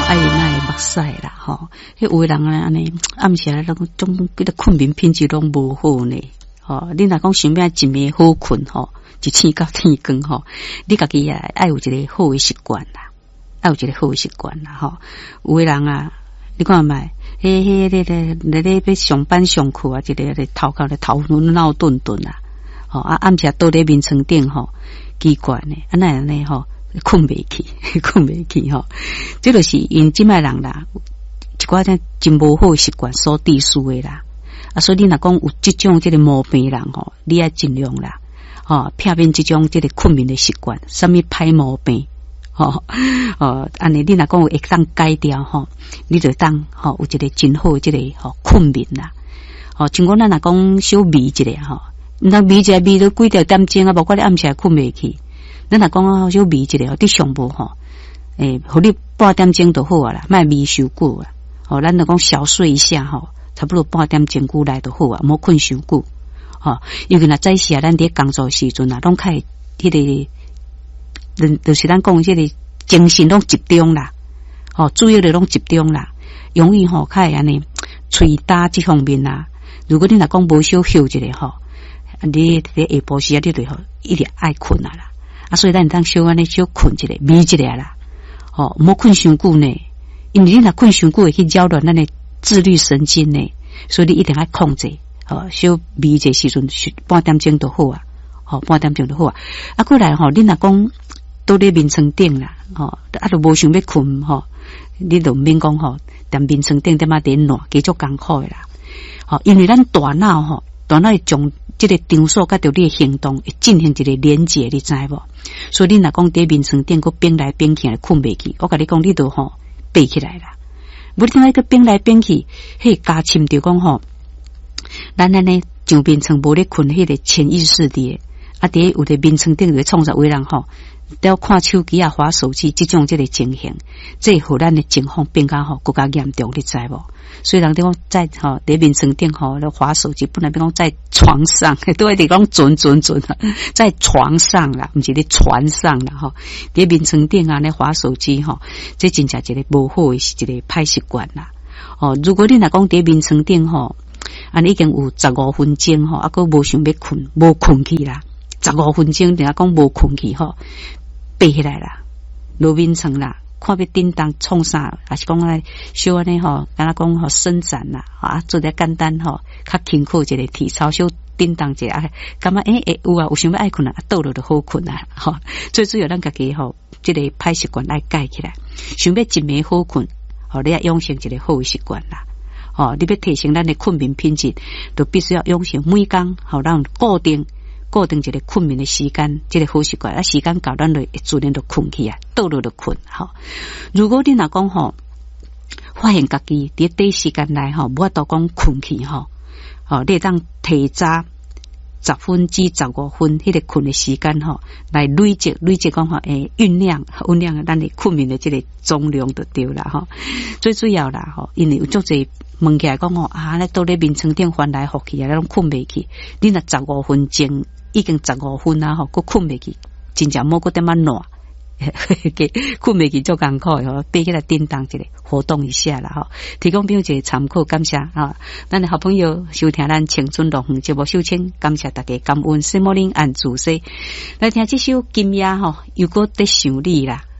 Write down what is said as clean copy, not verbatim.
爱那目屎啦，吼，迄有的人啊，安尼暗时啊，拢种迄个困眠品质拢无好呢，吼，你若讲想要一暝好困吼，一醒到天光吼，你家己啊爱有一个好诶习惯啦，爱有一个好诶习惯啦，吼，有的人啊，你看卖，咧要上班上课啊，一个头壳咧头昏脑顿顿啊，吼啊暗时倒咧眠床顶吼，奇怪呢，安尼吼。困袂去吼，这就是因即卖人啦，一寡种真无好习惯所致使的啦。啊，所以你若讲有即种这个毛病人吼，你要尽量啦，避免即种这个困眠的习惯，什么歹毛病，安尼你若讲有会当改掉吼，你就当有一个真好这个困眠啦。像讲咱若讲小眯一下吼，那眯一下眯到几条点钟啊，无怪你暗时困袂去。咱若讲小眯一下，你上无吼，互你半点钟就好啊啦，莫眯伤久啊。咱若讲小睡一下吼，差不多半点钟久来就好啊，莫困伤久。尤其若早时啊，咱伫工作时阵啊，拢较迄个，就是咱讲即个精神拢集中啦，注意力拢集中啦，容易较会安尼喙焦这方面啊。如果你若讲无小休一下吼，你伫下晡时啊，你就一定爱困啊啦。所以咱当小安尼小困一下，眯一下啦，莫困伤久呢，因为你若困伤久会去扰乱咱的自律神经呢，所以你一定要控制，小眯一下时阵半点钟就好啊，半点钟就好啊。啊，过来你若讲倒咧眠床顶啦，都无想要困你就免讲踮眠床顶点啊点暖，继续艰苦的啦，因为咱大脑会将这个场所甲着你的行动会进行一个连结，你知无？所以你若讲伫眠床顶，佮变来变去，困袂去。我甲你讲，你都爬起来啦。无听那个变来变去，迄加深着讲咱安尼上眠床无咧困，迄个潜意识伫伫有的眠床顶会创造为人要看手机啊、滑手机这种这个情形，这互咱的情况变甲更加严重，你知无？所以人哋讲在伫眠床顶咧滑手机，本来讲在床上，都会讲准在床上啦，毋是咧船上啦伫眠床顶啊咧滑手机这真正一个无好的一个歹习惯啦。如果你若讲伫眠床顶安已经有15分钟啊，佫无想要困，无困去啦，15分钟人家讲无困去爬起来啦，落眠床啦。看要叮当创啥，还是讲小安尼敢若讲伸展啦，做点简单较辛苦一个体操，小叮当一下，感觉有想要爱困倒落就好困啊，最主要咱家己这个歹习惯爱改起来，想要一暝好困，你要养成一个好习惯啦，你要提升咱的困眠品质，就必须要养成每工咱固定一个困眠的时间，这个好习惯时间到，咱就自然就困去啊，倒落就困如果你若讲发现家己伫短时间内无法度讲困去你会当提早10分至15分迄个困的时间来累积讲酝酿咱的困眠的这个总量就对啦最主要啦因为有足侪问起来讲那倒咧眠床顶翻来覆去啊，咱困袂去，你若15分钟已经15分啊佫困袂去，真正莫佫点仔暖困袂去足艰苦爬起来叮当一个活动一下啦提供朋友一个参考，感谢咱的好朋友收听咱青春乐园节目收听，感谢大家，感恩圣母灵按主说来听这首金夜又搁在想你啦。